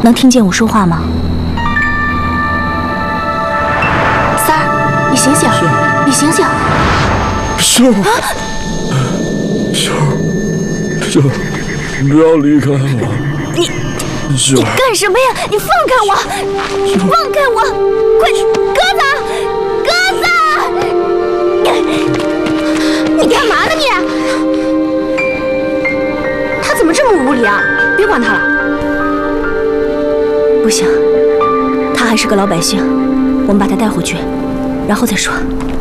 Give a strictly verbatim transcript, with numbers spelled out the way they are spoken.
能听见我说话吗？三儿，你醒醒，你醒醒！ 秀，秀，秀，不要离开我！ 你， 秀， 你干什么呀？你放开我！放开我！快，鸽子，鸽子！你干嘛呢你？他怎么这么无理啊？别管他了。不行，他还是个老百姓，我们把他带回去，然后再说。